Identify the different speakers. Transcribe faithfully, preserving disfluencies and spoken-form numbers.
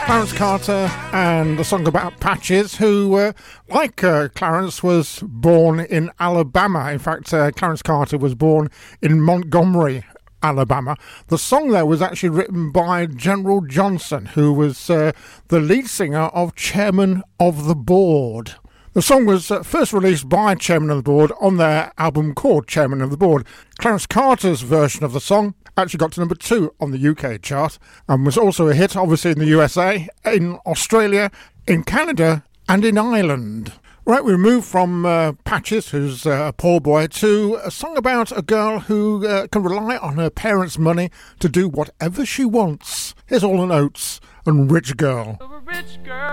Speaker 1: Clarence Carter and a song about Patches, who, uh, like uh, Clarence, was born in Alabama. In fact, uh, Clarence Carter was born in Montgomery, Alabama. The song there was actually written by General Johnson, who was uh, the lead singer of Chairman of the Board. The song was uh, first released by Chairman of the Board on their album called Chairman of the Board. Clarence Carter's version of the song actually got to number two on the U K chart and was also a hit, obviously, in the U S A, in Australia, in Canada and in Ireland. Right, we move from uh, Patches, who's uh, a poor boy, to a song about a girl who uh, can rely on her parents' money to do whatever she wants. Here's Hall and Oates and Rich Girl.
Speaker 2: A rich girl.